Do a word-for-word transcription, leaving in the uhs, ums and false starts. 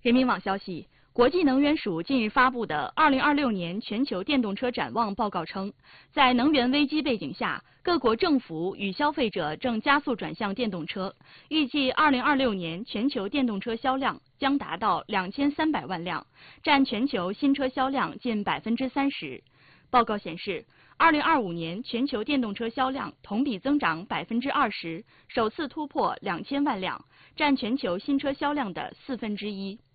人民网消息，国际能源署近日发布的《二零二六年全球电动车展望》报告称，在能源危机背景下，各国政府与消费者正加速转向电动车。预计二零二六年全球电动车销量将达到两千三百万辆，占全球新车销量近百分之三十。报告显示，二零二五年全球电动车销量同比增长百分之二十，首次突破两千万辆，占全球新车销量的四分之一。